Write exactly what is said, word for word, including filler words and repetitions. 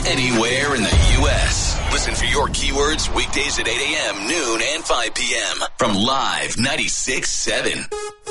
anywhere in the U S Listen for your keywords weekdays at eight a.m., noon, and five p.m. from Live ninety-six point seven.